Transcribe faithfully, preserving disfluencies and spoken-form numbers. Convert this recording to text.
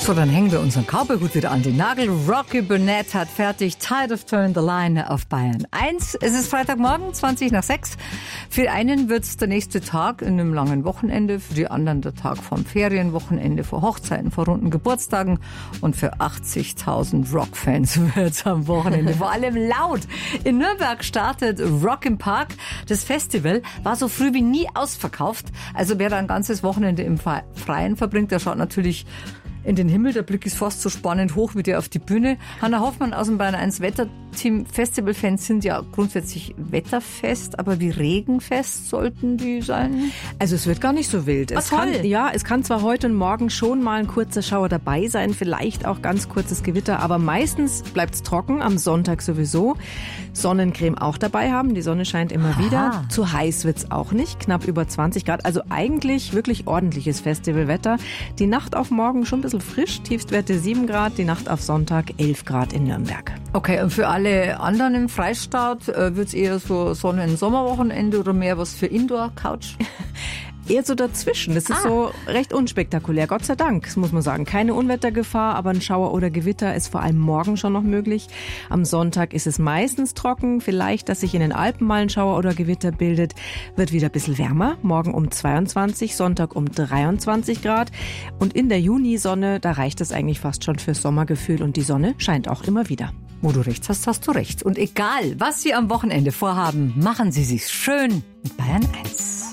So, dann hängen wir unseren Cowboy-Hut wieder an den Nagel. Rocky Burnett hat fertig Tide of Turn the Line auf Bayern eins. Es ist Freitagmorgen, zwanzig nach sechs. Für einen wird es der nächste Tag in einem langen Wochenende, für die anderen der Tag vom Ferienwochenende, vor Hochzeiten, vor runden Geburtstagen und für achtzigtausend Rock-Fans wird es am Wochenende vor allem laut. In Nürnberg startet Rock im Park. Das Festival war so früh wie nie ausverkauft. Also wer da ein ganzes Wochenende im Freien verbringt, der schaut natürlich in den Himmel. Der Blick ist fast so spannend hoch wie der auf die Bühne. Hanna Hoffmann aus dem Bayern eins Wetterteam. Festivalfans sind ja grundsätzlich wetterfest, aber wie regenfest sollten die sein? Also es wird gar nicht so wild. Es ah, toll. Kann, ja, es kann zwar heute und morgen schon mal ein kurzer Schauer dabei sein, vielleicht auch ganz kurzes Gewitter, aber meistens bleibt es trocken, am Sonntag sowieso. Sonnencreme auch dabei haben, die Sonne scheint immer Aha. wieder. Zu heiß wird's auch nicht, knapp über zwanzig Grad. Also eigentlich wirklich ordentliches Festivalwetter. Die Nacht auf morgen schon ein bisschen frisch, Tiefstwerte sieben Grad, die Nacht auf Sonntag elf Grad in Nürnberg. Okay, und für alle anderen im Freistaat äh, wird es eher so Sonnen-Sommerwochenende oder mehr was für Indoor-Couch? Eher so dazwischen. Das ist ah. so recht unspektakulär. Gott sei Dank, das muss man sagen. Keine Unwettergefahr, aber ein Schauer oder Gewitter ist vor allem morgen schon noch möglich. Am Sonntag ist es meistens trocken. Vielleicht, dass sich in den Alpen mal ein Schauer oder Gewitter bildet. Wird wieder ein bisschen wärmer. Morgen um zweiundzwanzig, Sonntag um dreiundzwanzig Grad. Und in der Junisonne, da reicht es eigentlich fast schon fürs Sommergefühl. Und die Sonne scheint auch immer wieder. Wo du recht hast, hast du recht. Und egal, was Sie am Wochenende vorhaben, machen Sie sich's schön mit Bayern eins.